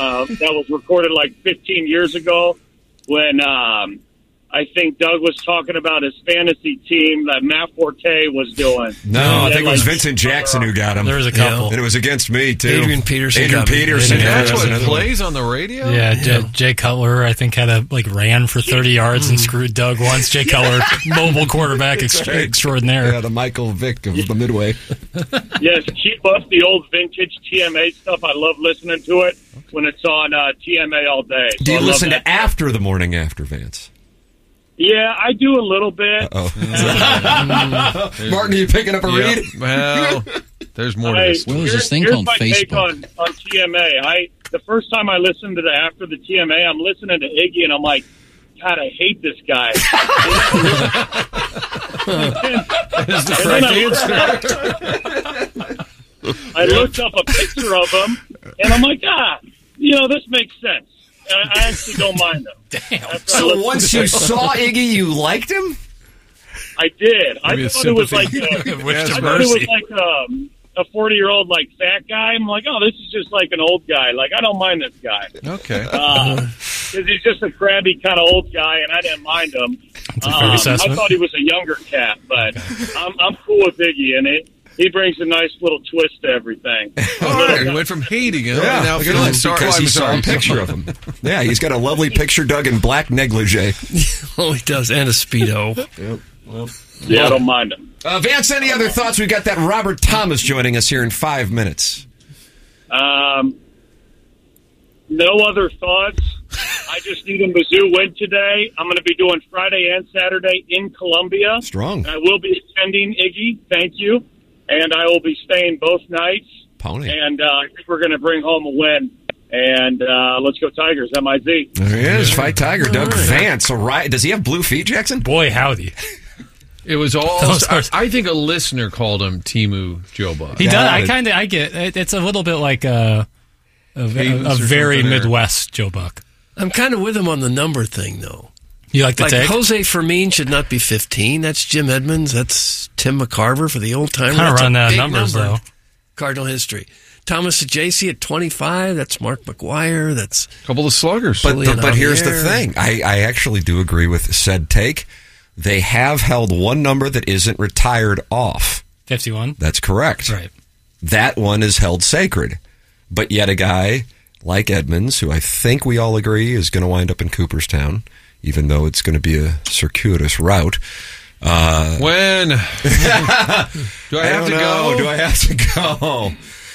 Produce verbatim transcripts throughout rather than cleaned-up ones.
uh, that was recorded like fifteen years ago when um, I think Doug was talking about his fantasy team that Matt Forte was doing. No, I think it was Vincent Jackson who got him. There was a couple. And it was against me, too. Adrian Peterson. Adrian Peterson. Adrian Yeah, That's what another plays on the radio? Yeah, J- Jay Cutler, I think, had a like ran for thirty yards and screwed Doug once. Jay Cutler, mobile quarterback ex- extraordinaire. Yeah, the Michael Vick of the Midway. Yes, keep up the old vintage T M A stuff. I love listening to it when it's on uh, T M A all day. So Do you I love listen that. to after the morning after, Vance? Yeah, I do a little bit. Oh, Martin, are you picking up a Yeah. read? Well, there's more to I, this. Well, there's here's, this thing here's called my take Facebook. on, on T M A. I the first time I listened to the after the T M A, I'm listening to Iggy and I'm like, God, I hate this guy. That's the correct answer. I looked up a picture of him and I'm like, ah, you know, this makes sense. I, I actually don't mind him. Damn. After I So listened once to you it, saw Iggy, you liked him? I did. I Maybe a thought it was like sympathy. a, Wish I to thought it was mercy. like um, a forty-year-old like fat guy. I'm like, oh, this is just like an old guy. Like, I don't mind this guy. Okay. Because he's just a crabby kind of old guy, and I didn't mind him. That's a fair Um, I assessment. thought he was a younger cat, but I'm, I'm cool with Iggy, and it, he brings a nice little twist to everything. All right. We went from hating him Yeah, and now look at feeling this, sorry. because I'm he saw sorry. a picture of him. Yeah, he's got a lovely picture, Doug, in black negligee. Oh, he does. And a Speedo. Yeah, I don't mind him. Uh, Vance, any other thoughts? We've got that Robert Thomas joining us here in five minutes. Um, no other thoughts. I just need a Mizzou win today. I'm going to be doing Friday and Saturday in Columbia. Strong. I will be attending Iggy. Thank you. And I will be staying both nights. Pony. And uh, I think we're going to bring home a win. And uh, let's go Tigers, M I Z. There he is, Fight Tiger, Doug Vance. All right. Does he have blue feet, Jackson? Boy, howdy. It was all. Those I, are- I think a listener called him Timu Joe Buck. He Yeah, does. I it- kind of, I get it. It's a little bit like a, a, Cadence a, a or very something there. Midwest Joe Buck. I'm kind of with him on the number thing, though. You like the Like take? Jose Fermin should not be fifteen. That's Jim Edmonds. That's Tim McCarver for the old timer. Kinda That's a run, uh, big numbers, number. though. Cardinal history. Thomas J C at twenty-five. That's Mark McGuire. That's A couple of sluggers. But, Julian but, but here's the Javier. thing. I, I actually do agree with said take. They have held one number that isn't retired off. fifty-one. That's correct. Right. That one is held sacred. But yet a guy like Edmonds, who I think we all agree is going to wind up in Cooperstown, even though it's going to be a circuitous route. Uh, When? Do I have don't to know. go? Do I have to go?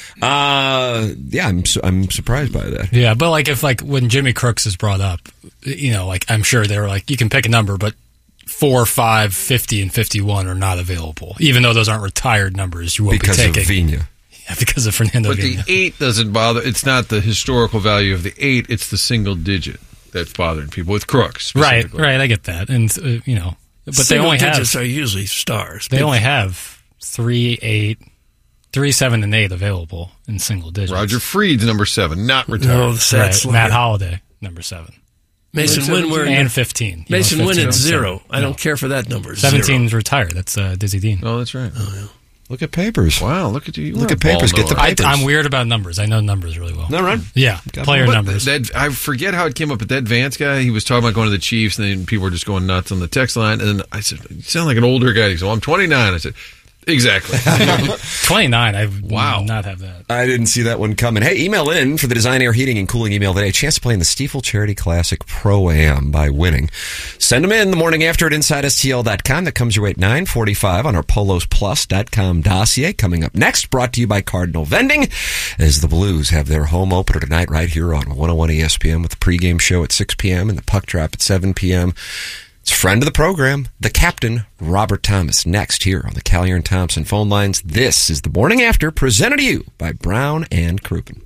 Uh, yeah, I'm su- I'm surprised by that. Yeah, but like if like when Jimmy Crooks is brought up, you know, like I'm sure they were like, you can pick a number, but four, five, fifty, and fifty-one are not available, even though those aren't retired numbers. You won't Because be of taking Vina. yeah, because of Fernando. But the Vina. eight doesn't bother. It's not the historical value of the eight. It's the single digit that's bothering people with Crooks. Right, specifically. right. I get that, and uh, you know, but they single only have digits are usually stars. they Big- only have three, eight, three, seven, and eight available in single digits. Roger Freed's number seven, not retired. No, the sad right. slugger. Matt Holiday, number seven, Mason Wynn, we're and fifteen. You Mason know, Wynn fifteen at and zero. seven. I No. don't care for that number. Seventeen's retired. That's uh, Dizzy Dean. Oh, that's right. Look at papers. Wow, look at you. You Look are at papers. a ball Get the knower. I, papers. I'm weird about numbers. I know numbers really well. No, right? Yeah, player But numbers. That, I forget how it came up, but that Vance guy, he was talking about going to the Chiefs, and then people were just going nuts on the text line. And then I said, "You sound like an older guy." He said, "Well, I'm twenty-nine." I said, "Exactly." twenty-nine. I would Wow. not have that. I didn't see that one coming. Hey, email in for the Design Air Heating and Cooling email today. A chance to play in the Stiefel Charity Classic Pro-Am by winning. Send them in the morning after at inside S T L dot com. That comes your way at nine forty-five on our polos plus dot com dossier. Coming up next, brought to you by Cardinal Vending, as the Blues have their home opener tonight right here on one oh one E S P N with the pregame show at six p.m. and the puck drop at seven p.m. It's friend of the program, the captain, Robert Thomas, next here on the Callier and Thompson phone lines. This is the Morning After, presented to you by Brown and Crouppen.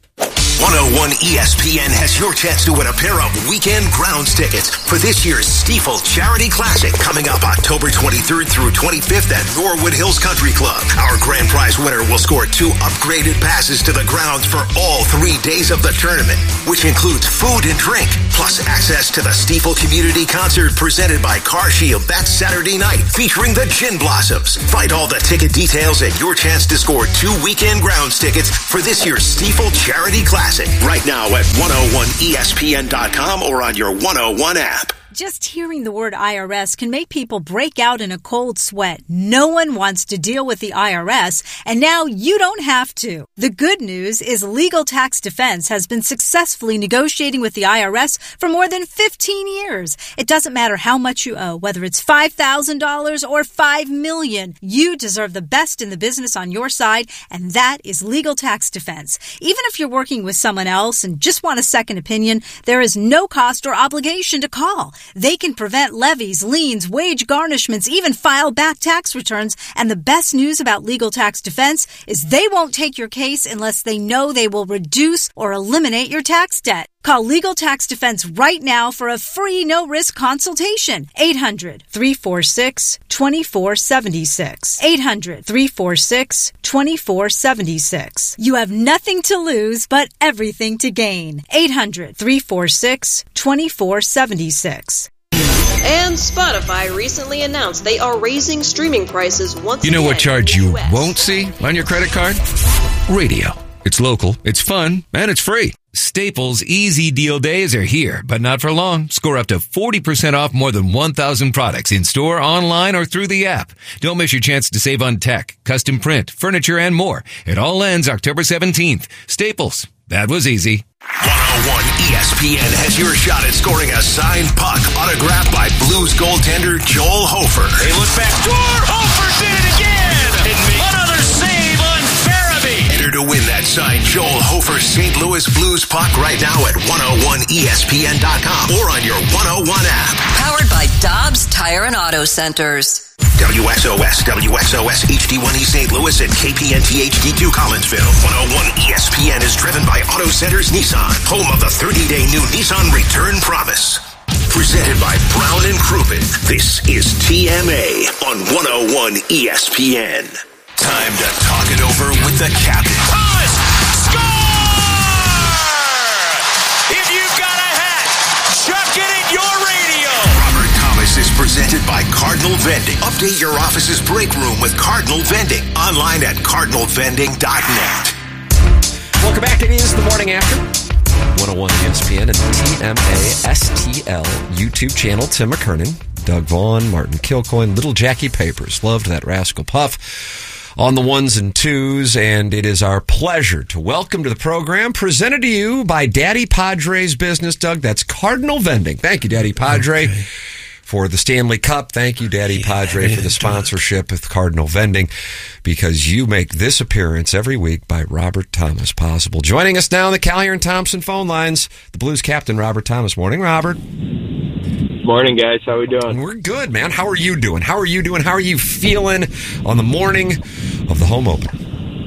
one oh one E S P N has your chance to win a pair of weekend grounds tickets for this year's Stiefel Charity Classic coming up October twenty-third through twenty-fifth at Norwood Hills Country Club. Our grand prize winner will score two upgraded passes to the grounds for all three days of the tournament, which includes food and drink, plus access to the Stiefel Community Concert presented by Car Shield that Saturday night, featuring the Gin Blossoms. Find all the ticket details and your chance to score two weekend grounds tickets for this year's Stiefel Charity Charity Classic right now at one oh one E S P N dot com or on your one oh one app. Just hearing the word I R S can make people break out in a cold sweat. No one wants to deal with the I R S, and now you don't have to. The good news is Legal Tax Defense has been successfully negotiating with the I R S for more than fifteen years. It doesn't matter how much you owe, whether it's five thousand dollars or five million dollars. You deserve the best in the business on your side, and that is Legal Tax Defense. Even if you're working with someone else and just want a second opinion, there is no cost or obligation to call. They can prevent levies, liens, wage garnishments, even file back tax returns. And the best news about Legal Tax Defense is they won't take your case unless they know they will reduce or eliminate your tax debt. Call Legal Tax Defense right now for a free no-risk consultation. eight hundred, three four six, two four seven six. eight hundred, three four six, two four seven six. You have nothing to lose but everything to gain. eight hundred, three four six, two four seven six. And Spotify recently announced they are raising streaming prices once again. You know what charge you U S won't see on your credit card? Radio. It's local, it's fun, and it's free. Staples Easy Deal Days are here, but not for long. Score up to forty percent off more than one thousand products in-store, online, or through the app. Don't miss your chance to save on tech, custom print, furniture, and more. It all ends October seventeenth. Staples. That was easy. one oh one E S P N has your shot at scoring a signed puck autographed by Blues goaltender Joel Hofer. They look back door. Hofer did it again. Another save on Farabee. Enter to win that signed Joel Hofer Saint Louis Blues puck right now at one oh one E S P N dot com or on your one oh one app. Powered by Dobbs Tire and Auto Centers. W X O S, W X O S H D one E Saint Louis and K P N T H D two Collinsville. one oh one E S P N is driven by Auto Centers Nissan, home of the thirty-day new Nissan Return Promise. Presented by Brown and Crouppen. This is T M A on one oh one E S P N. Time to talk it over with the captain. Thomas, score! If you've got a hat, chuck it at your radio. Robert Thomas is presented by Cardinal Vending. Update your office's break room with Cardinal Vending. Online at cardinal vending dot net. Welcome back. It is the morning after. one oh one E S P N and the T M A S T L YouTube channel. Tim McKernan, Doug Vaughn, Martin Kilcoyne, Little Jackie Papers. Loved that Rascal Puff on the ones and twos, and it is our pleasure to welcome to the program, presented to you by Daddy Padre's business, Doug. That's Cardinal Vending. Thank you, Daddy Padre, okay, for the Stanley Cup. Thank you, Daddy yeah, Padre, for the sponsorship with Cardinal Vending, because you make this appearance every week by Robert Thomas possible. Joining us now on the Callier and Thompson phone lines, the Blues captain, Robert Thomas. Morning, Robert. Morning, guys. How we doing? We're good, man. How are you doing? How are you doing? How are you feeling on the morning of the home opener?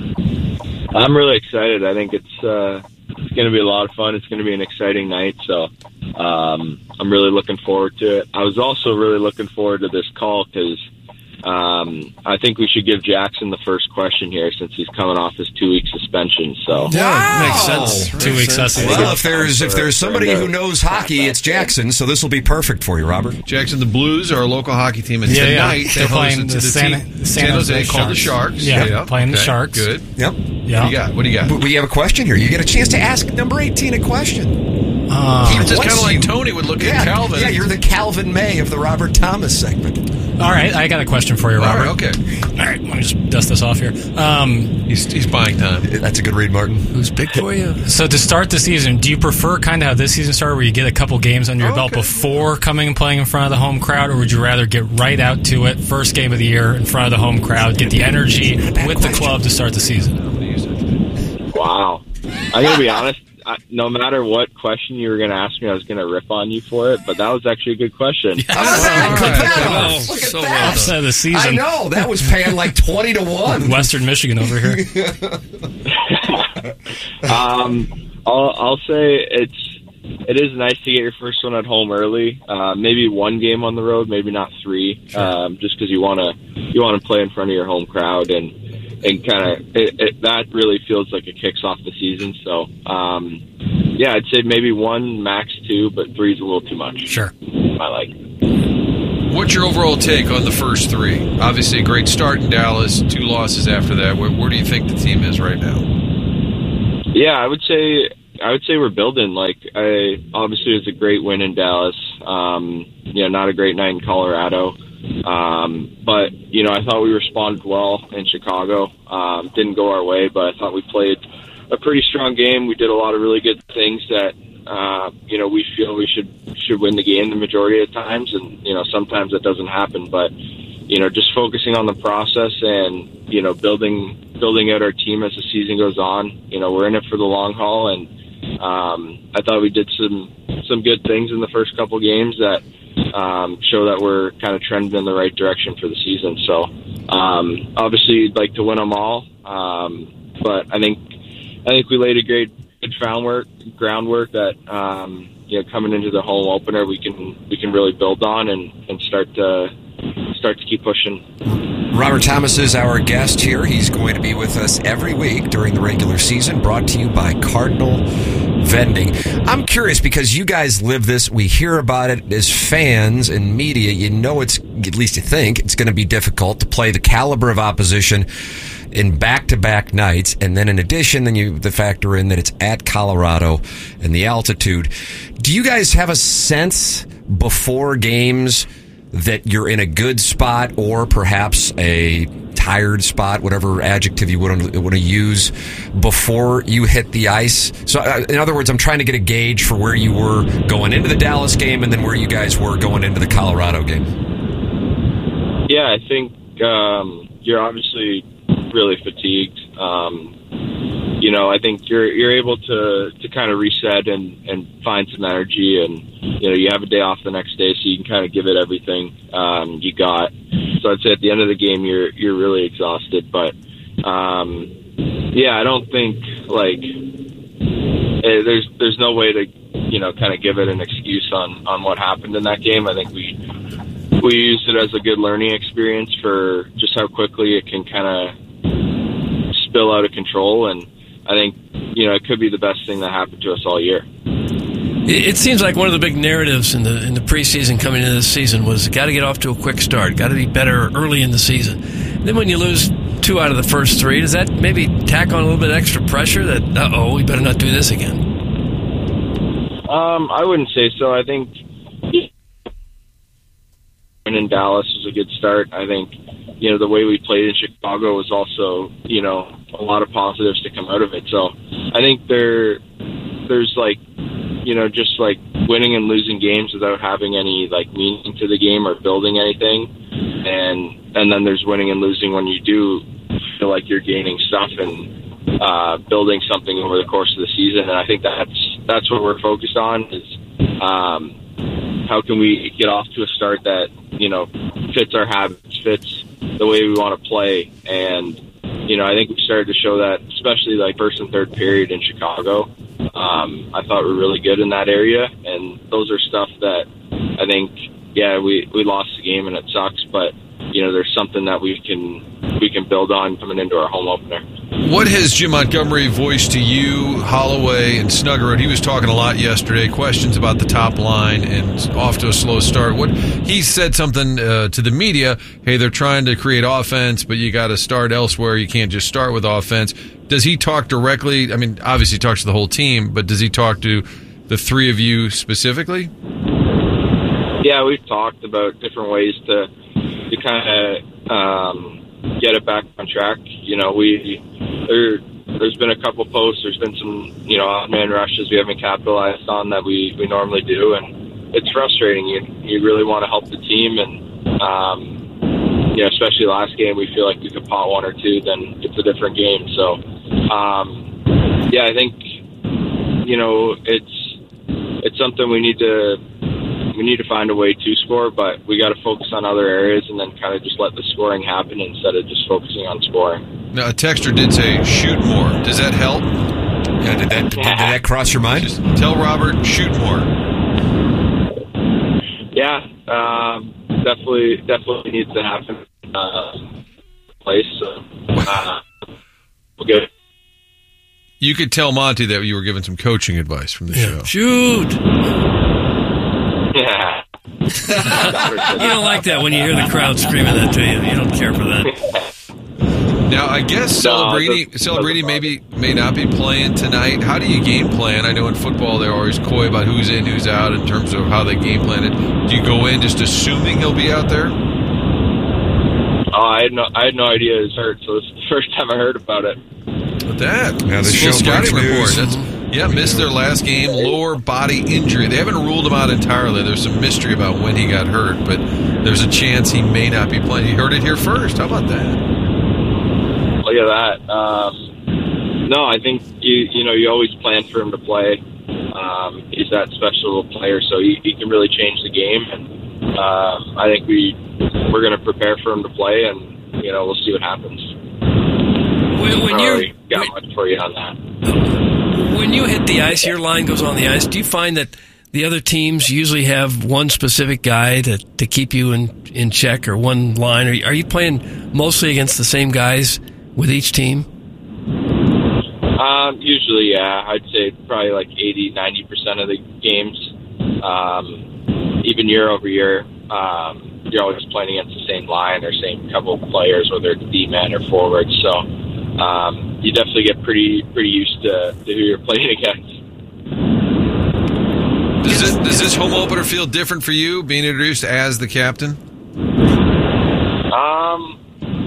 I'm really excited. I think it's uh, it's going to be a lot of fun. It's going to be an exciting night, so um, I'm really looking forward to it. I was also really looking forward to this call because um, I think we should give Jackson the first question here since he's coming off his two-week suspension. So yeah, wow. makes sense. Two weeks. Well, if there's if there's somebody who knows hockey, it's Jackson. So this will be perfect for you, Robert. Jackson, the Blues are a local hockey team, and yeah, tonight yeah. they They're host playing the, the San, team, San Jose called the Sharks. Yeah, yeah playing okay. the Sharks. Good. Yep. Yeah. What do you got? What do you got? We have a question here. You get a chance to ask number eighteen a question. Uh, it's just kind of like you, Tony would look yeah, at Calvin. Yeah, you're the Calvin May of the Robert Thomas segment. All right, I got a question for you, Robert. All right, okay. All right, let me just dust this off here. Um, he's, he's buying time. That's a good read, Martin. Who's big for you? So to start the season, do you prefer kind of how this season started, where you get a couple games under your oh, belt okay. before coming and playing in front of the home crowd, or would you rather get right out to it, first game of the year, in front of the home crowd, get the energy with question. the club to start the season? Wow. I'm going to be honest. I, no matter what question you were going to ask me, I was going to rip on you for it, but that was actually a good question. Yeah. Oh, right. Look at that. Oh, Look at so that. Upset of the season. I know. That was paying like twenty to one. Western Michigan over here. um, I'll, I'll say it's it is nice to get your first one at home early. Uh, maybe one game on the road, maybe not three, sure. um, just because you want to you want to play in front of your home crowd and. And kind of it, it, that really feels like it kicks off the season. So, um, yeah, I'd say maybe one, max two, but three's a little too much. Sure, I like. What's your overall take on the first three? Obviously, a great start in Dallas. Two losses after that. Where, where do you think the team is right now? Yeah, I would say I would say we're building. Like, I obviously it was a great win in Dallas. Um, you know, not a great night in Colorado. Um, but you know, I thought we responded well in Chicago. Um, didn't go our way, but I thought we played a pretty strong game. We did a lot of really good things that uh, you know we feel we should should win the game the majority of the times, and you know sometimes that doesn't happen. But you know, just focusing on the process and you know building building out our team as the season goes on. You know, we're in it for the long haul, and um, I thought we did some some good things in the first couple games that um, show that we're kind of trending in the right direction for the season. So um, obviously, you'd like to win them all, um, but I think I think we laid a great good groundwork groundwork that um, you know coming into the home opener we can we can really build on and, and start to start to keep pushing. Robert Thomas is our guest here. He's going to be with us every week during the regular season, brought to you by Cardinal Vending. I'm curious because you guys live this. We hear about it as fans and media. You know it's, at least you think, it's going to be difficult to play the caliber of opposition in back-to-back nights, and then in addition, then you the factor in that it's at Colorado and the altitude. Do you guys have a sense before games that you're in a good spot or perhaps a tired spot, whatever adjective you want to, want to use, before you hit the ice? So, uh, in other words, I'm trying to get a gauge for where you were going into the Dallas game and then where you guys were going into the Colorado game. Yeah, I think um, you're obviously really fatigued. Um, you know, I think you're you're able to, to kind of reset and, and find some energy, and you know you have a day off the next day, so you can kind of give it everything um, you got. So I'd say at the end of the game, you're you're really exhausted. But um, yeah, I don't think like eh, there's there's no way to you know kind of give it an excuse on, on what happened in that game. I think we we used it as a good learning experience for just how quickly it can kind of spill out of control, and I think, you know, it could be the best thing that happened to us all year. It seems like one of the big narratives in the in the preseason coming into this season was got to get off to a quick start, got to be better early in the season. Then when you lose two out of the first three, does that maybe tack on a little bit extra pressure that, uh-oh, we better not do this again? Um, I wouldn't say so. I think in Dallas was a good start. I think, you know, the way we played in Chicago was also, you know, a lot of positives to come out of it. So I think there, there's like, you know, just like winning and losing games without having any like meaning to the game or building anything. And, and then there's winning and losing when you do feel like you're gaining stuff and uh, building something over the course of the season. And I think that's, that's what we're focused on is, um, how can we get off to a start that, you know, fits our habits, fits the way we want to play. And, you know, I think we started to show that, especially like first and third period in Chicago. Um, I thought we were really good in that area. And those are stuff that I think, yeah, we, we lost the game and it sucks, but, you know, there's something that we can we can build on coming into our home opener. What has Jim Montgomery voiced to you, Holloway, and Snuggerud? He was talking a lot yesterday, questions about the top line and off to a slow start. What he said something uh, to the media, hey, they're trying to create offense, but you got to start elsewhere. You can't just start with offense. Does he talk directly? I mean, obviously he talks to the whole team, but does he talk to the three of you specifically? Yeah, we've talked about different ways to to kind of um, get it back on track. You know, we there there's been a couple posts. There's been some you know odd man rushes we haven't capitalized on that we, we normally do, and it's frustrating. You you really want to help the team, and um, you know, especially last game, we feel like we could pot one or two. Then it's a different game. So um, yeah, I think you know it's it's something we need to. We need to find a way to score, but we got to focus on other areas and then kind of just let the scoring happen instead of just focusing on scoring. Now, a texter did say, shoot more. Does that help? Yeah, did that, did, did that cross your mind? Just tell Robert, shoot more. Yeah, um, definitely definitely needs to happen. Uh, place, so, uh, we'll get it. You could tell Monty that you were given some coaching advice from the yeah. show. Shoot! Yeah. You don't like that when you hear the crowd screaming that to you. You don't care for that. Now, I guess Celebrini, Celebrini maybe may not be playing tonight. How do you game plan? I know in football they're always coy about who's in, who's out in terms of how they game plan it. Do you go in just assuming he'll be out there? Oh, I had no, I had no idea he was hurt, so it's the first time I heard about it. But that, yeah, the show scouting report. That's, yeah, missed their last game, lower body injury. They haven't ruled him out entirely. There's some mystery about when he got hurt, but there's a chance he may not be playing. You heard it here first. How about that? Look at that. Um, no, I think you you know you always plan for him to play. Um, he's that special player, so he, he can really change the game. And uh, I think we we're going to prepare for him to play, and you know we'll see what happens. When, when you you got when, much for you on that. When you hit the ice, your line goes on the ice. Do you find that the other teams usually have one specific guy to, to keep you in, in check, or one line? Are you, are you playing mostly against the same guys with each team? Um, usually, yeah. I'd say probably like eighty, ninety percent of the games. Um, even year over year, um, you're always playing against the same line or same couple of players, whether it's D-man or forward. So um, you definitely get pretty pretty used to, to who you're playing against. Does this, does this home opener feel different for you, being introduced as the captain? Um,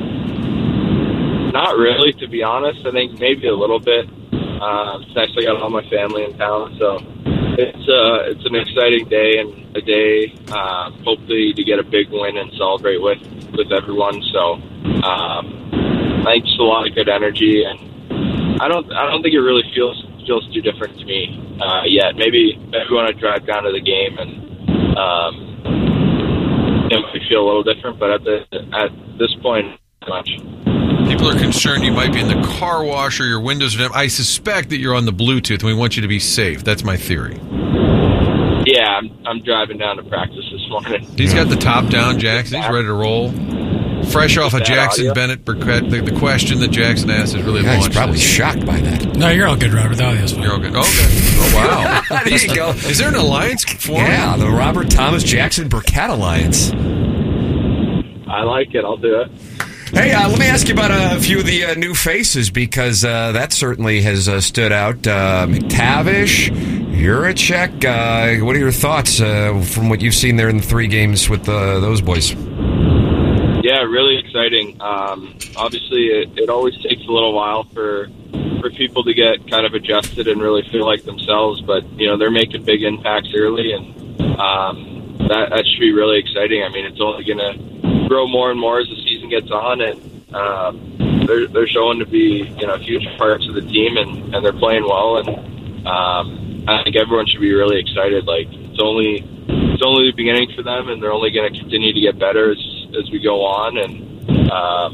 not really, to be honest. I think maybe a little bit. Um, it's nice I got all my family in town, so it's uh, it's an exciting day and a day, um, hopefully to get a big win and celebrate with, with everyone. So um, I think just a lot of good energy, and I don't I don't think it really feels feels too different to me uh, yet. Maybe maybe when I drive down to the game and um, it might feel a little different, but at the at this point, not much. People are concerned you might be in the car wash or your windows are down. I suspect that you're on the Bluetooth, and we want you to be safe. That's my theory. Yeah, I'm, I'm driving down to practice this morning. He's got the top down, Jackson. He's ready to roll. Fresh off of Jackson audio? Bennett Burkett. The, the question that Jackson asked is really Yeah, he's launched. probably this. shocked by that. No, you're all good, Robert. The audio's fine. You're all good. Okay. Oh, wow. There you go. Is there an alliance forming? Yeah, the Robert Thomas Jackson Burkett Alliance. I like it. I'll do it. Hey, uh, let me ask you about a few of the uh, new faces, because uh, that certainly has uh, stood out. Uh, McTavish, Juracek. Uh, what are your thoughts uh, from what you've seen there in the three games with uh, those boys? Yeah, really exciting. Um, obviously, it, it always takes a little while for for people to get kind of adjusted and really feel like themselves. But you know, they're making big impacts early, and um, that that should be really exciting. I mean, it's only going to grow more and more as the season gets on, and um, they're they're showing to be you know huge parts of the team, and, and they're playing well. And um, I think everyone should be really excited. Like it's only it's only the beginning for them, and they're only going to continue to get better as as we go on. And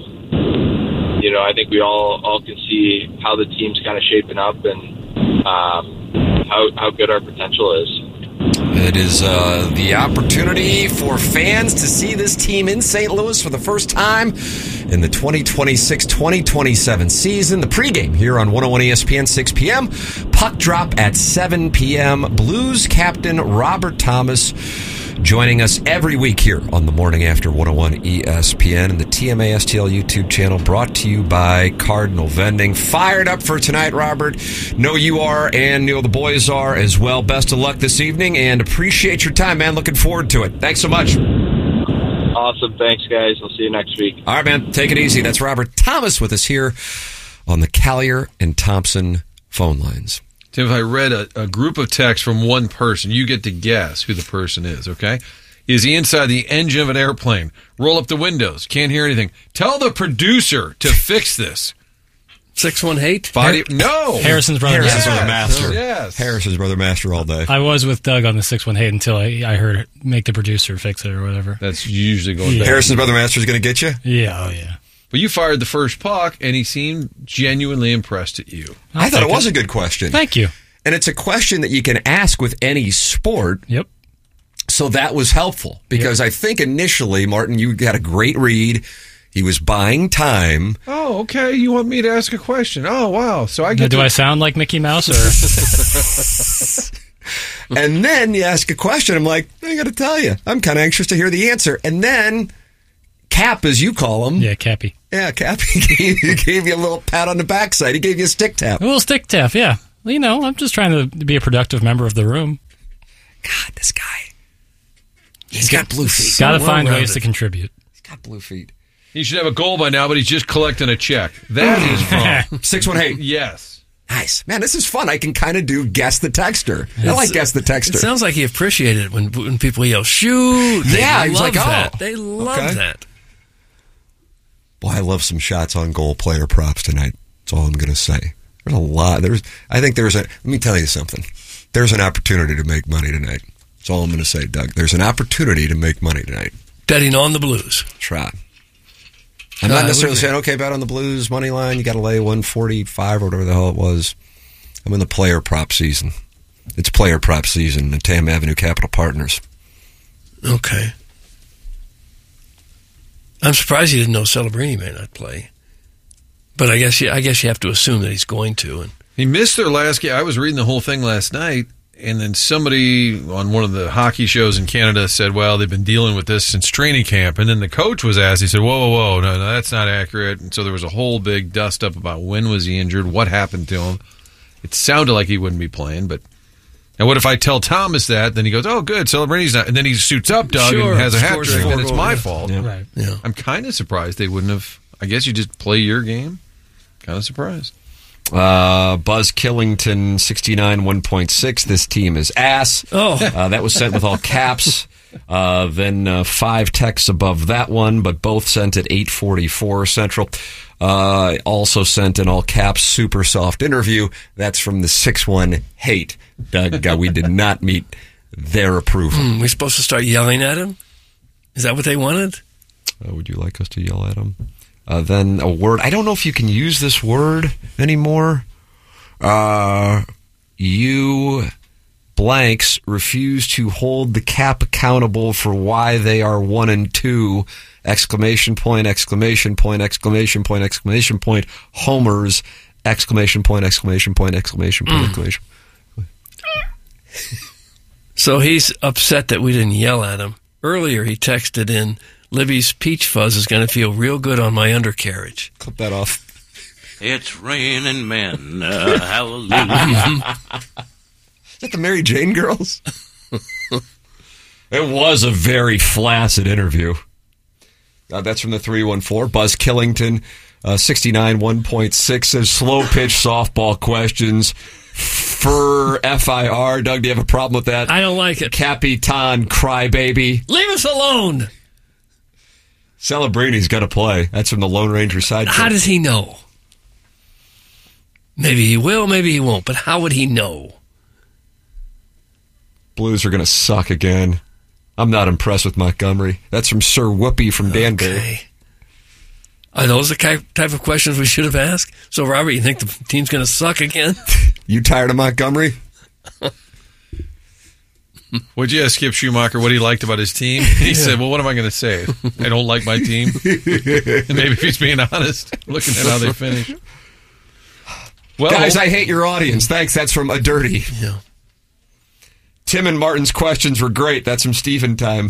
um, you know, I think we all all can see how the team's kind of shaping up, and um, how how good our potential is. It is uh, the opportunity for fans to see this team in Saint Louis for the first time in the twenty twenty-six twenty twenty-seven season. The pregame here on one oh one E S P N, six p.m. Puck drop at seven p.m. Blues captain Robert Thomas joining us every week here on the morning after one oh one E S P N and the T M A S T L YouTube channel, brought to you by Cardinal Vending. Fired up for tonight, Robert. Know you are, and know the boys are as well. Best of luck this evening, and appreciate your time, man. Looking forward to it. Thanks so much. Awesome. Thanks, guys. I'll see you next week. All right, man. Take it easy. That's Robert Thomas with us here on the Callier and Thompson phone lines. Tim, if I read a, a group of texts from one person, you get to guess who the person is, okay? Is he inside the engine of an airplane? Roll up the windows. Can't hear anything. Tell the producer to fix this. six one eight? Body, no! Harrison's brother Harrison's Master. brother Master. Yes. Harrison's brother Master all day. I was with Doug on the six one eight until I, I heard it, make the producer fix it or whatever. That's usually going Yeah. back. Harrison's brother Master is going to get you? Yeah, oh yeah. But you fired the first puck, and he seemed genuinely impressed at you. I thought it was a good question. Thank you. And it's a question that you can ask with any sport. Yep. So that was helpful, because yep. I think initially, Martin, you got a great read. He was buying time. Oh, okay. You want me to ask a question? Oh, wow. So I get. Now, do to... I sound like Mickey Mouse? Or? And then you ask a question. I'm like, I got to tell you, I'm kind of anxious to hear the answer. And then Cap, as you call him, yeah, Cappy, Yeah, Cap, he gave, he gave you a little pat on the backside. He gave you a stick tap. A little stick tap, yeah. Well, you know, I'm just trying to be a productive member of the room. God, this guy. He's got blue feet. Got to find ways to contribute. He's got blue feet. He should have a goal by now, but he's just collecting a check. That is from six one eight. Yes. Nice. Man, this is fun. I can kind of do guess the texter. I like guess the texter. It sounds like he appreciated it when, when people yell, shoot. They yeah, love he's like, that. oh. They love okay. that. Boy, I love some shots on goal player props tonight. That's all I'm going to say. There's a lot. There's. I think there's a, let me tell you something. There's an opportunity to make money tonight. That's all I'm going to say, Doug. There's an opportunity to make money tonight. Betting on the Blues. Try. I'm No, not I necessarily would saying, okay, bet on the Blues money line. You got to lay one forty-five or whatever the hell it was. I'm in the player prop season. It's player prop season at Tam Avenue Capital Partners. Okay. I'm surprised you didn't know Celebrini may not play. But I guess you, I guess you have to assume that he's going to. And he missed their last game. I was reading the whole thing last night, and then somebody on one of the hockey shows in Canada said, well, they've been dealing with this since training camp. And then the coach was asked, he said, whoa, whoa, whoa, no, no, that's not accurate. And so there was a whole big dust up about when was he injured, what happened to him. It sounded like he wouldn't be playing, but... And what if I tell Thomas that? Then he goes, oh, good, Celebrini's not. And then he suits up, Doug, sure, and has a hat scores trick, four and it's goals, my yeah. fault. Yeah. Right. Yeah. I'm kind of surprised they wouldn't have. I guess you just play your game. Kind of surprised. Uh, Buzz Killington, sixty-nine, one point six. This team is ass. Oh. Uh, that was sent with all caps. Uh, then uh, five texts above that one, but both sent at eight forty-four Central. Uh, also sent in all caps, super soft interview. That's from the six one hate. Doug, uh, we did not meet their approval. Hmm, we're supposed to start yelling at him? Is that what they wanted? Uh, would you like us to yell at him? Uh, then a word. I don't know if you can use this word anymore. Uh, you blanks refuse to hold the cap accountable for why they are one and two. Exclamation point, exclamation point, exclamation point, exclamation point, homers, exclamation point, exclamation point, exclamation point, exclamation point. So he's upset that we didn't yell at him. Earlier he texted in, Libby's peach fuzz is going to feel real good on my undercarriage. Clip that off. It's raining men. Uh, hallelujah. Is that the Mary Jane Girls? It was a very flaccid interview. Uh, that's from the three one four. Buzz Killington, uh, sixty-nine, one point six, says slow pitch softball questions for F I R. Doug, do you have a problem with that? I don't like it. Capitan Crybaby. Leave us alone. Celebrini's got to play. That's from the Lone Ranger side. How does he know? Maybe he will, maybe he won't, but how would he know? Blues are going to suck again. I'm not impressed with Montgomery. That's from Sir Whoopi from Danbury. Okay. Are those the type of questions we should have asked? So, Robert, you think the team's going to suck again? You tired of Montgomery? Would you ask Skip Schumacher what he liked about his team? He yeah. said, well, what am I going to say? I don't like my team. And maybe if he's being honest, looking at how they finished. Well, guys, I hate your audience. Thanks. That's from A Dirty. Yeah. Tim and Martin's questions were great. That's from Stephen time.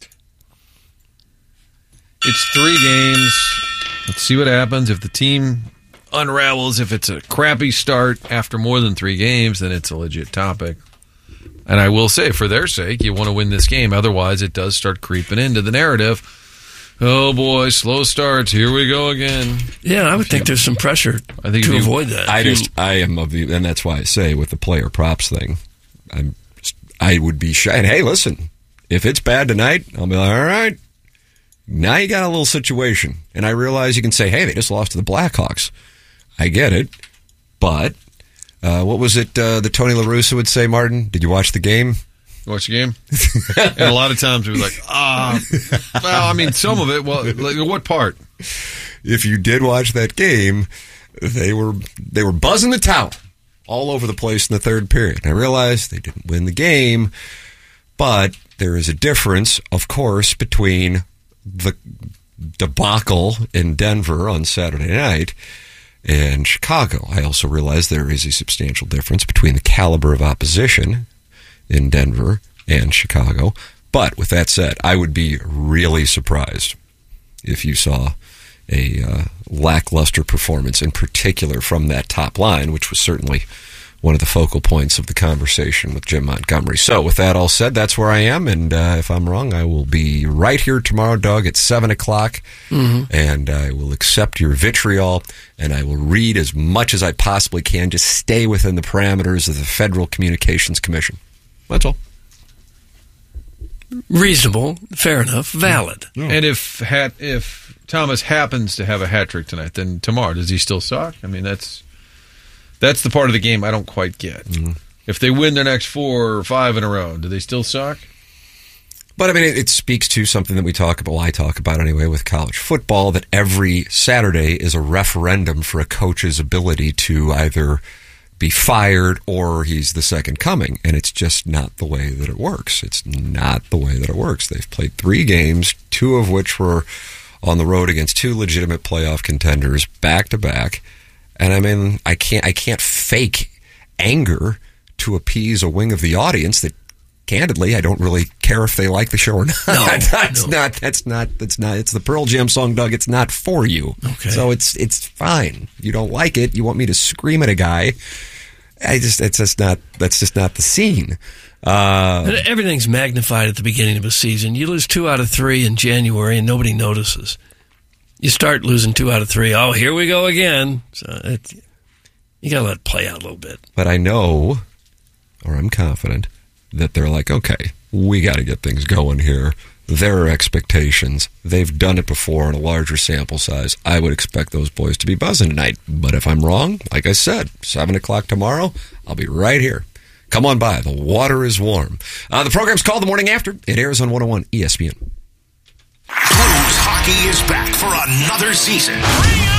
It's three games. Let's see what happens. If the team unravels, if it's a crappy start after more than three games, then it's a legit topic. And I will say, for their sake, you want to win this game. Otherwise, it does start creeping into the narrative. Oh, boy, slow starts. Here we go again. Yeah, I would think there's some pressure I think to you, avoid that. I just, I am of the, and that's why I say with the player props thing, I'm, I would be shy. And hey, listen, if it's bad tonight, I'll be like, all right. Now you got a little situation. And I realize you can say, hey, they just lost to the Blackhawks. I get it. But uh, what was it uh, that Tony La Russa would say, Martin? Did you watch the game? Watch the game? And a lot of times we were like, ah. Well, I mean, some of it. Well, like, what part? If you did watch that game, they were they were buzzing the towel all over the place in the third period. I realized they didn't win the game, but there is a difference, of course, between the debacle in Denver on Saturday night and Chicago. I also realize there is a substantial difference between the caliber of opposition in Denver and Chicago. But with that said, I would be really surprised if you saw a uh, lackluster performance, in particular from that top line, which was certainly one of the focal points of the conversation with Jim Montgomery. So with that all said, that's where I am, and uh, if I'm wrong, I will be right here tomorrow, Doug, at seven o'clock, Mm-hmm. and I will accept your vitriol, and I will read as much as I possibly can. Just stay within the parameters of the Federal Communications Commission. That's all. Reasonable, fair enough, valid. And if hat, if Thomas happens to have a hat trick tonight, then tomorrow, does he still suck? I mean, that's that's the part of the game I don't quite get. Mm-hmm. If they win their next four or five in a row, do they still suck? But, I mean, it, it speaks to something that we talk about, well, I talk about anyway, with college football, that every Saturday is a referendum for a coach's ability to either be fired or he's the second coming. And it's just not the way that it works. It's not the way that it works. They've played three games, two of which were on the road against two legitimate playoff contenders, back to back. And, I mean, I can't, I can't fake anger to appease a wing of the audience that, candidly, I don't really care if they like the show or not. No, that's no. not. That's not. That's not. It's the Pearl Jam song, Doug. It's not for you. Okay. So it's it's fine. You don't like it. You want me to scream at a guy. I just. It's just not. That's just not the scene. Uh, But everything's magnified at the beginning of a season. You lose two out of three in January, and nobody notices. You start losing two out of three. Oh, here we go again. So it, you got to let it play out a little bit. but I know, or I'm confident, that they're like, okay, we got to get things going here. There are expectations. They've done it before on a larger sample size. I would expect those boys to be buzzing tonight. But if I'm wrong, like I said, seven o'clock tomorrow, I'll be right here. Come on by. The water is warm. Uh, the program's called The Morning After. It airs on one oh one E S P N. Blues hockey is back for another season.